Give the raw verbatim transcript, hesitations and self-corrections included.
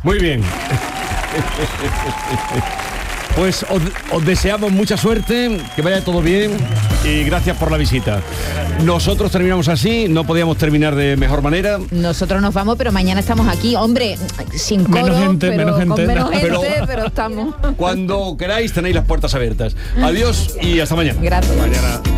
Muy bien. Pues os, os deseamos mucha suerte, que vaya todo bien y gracias por la visita. Nosotros terminamos así, no podíamos terminar de mejor manera. Nosotros nos vamos, pero mañana estamos aquí, hombre, sin coro, menos gente, pero menos gente, con menos gente, pero, pero estamos. Cuando queráis tenéis las puertas abiertas. Adiós y hasta mañana. Gracias. Mañana.